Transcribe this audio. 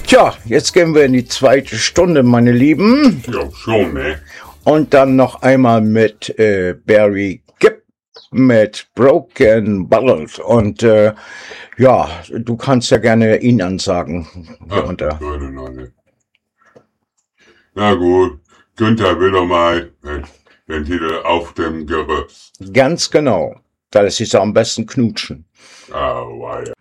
Tja, jetzt gehen wir in die zweite Stunde, meine Lieben. Ja, schon, ne? Und dann noch einmal mit Barry Gibb mit Broken Bottles. Und ja, du kannst ja gerne ihn ansagen. Würde noch nicht. Na gut, Günther will doch mal den Titel Auf dem Gerüst. Ganz genau. Da lässt sich so am besten knutschen. Ah, wow.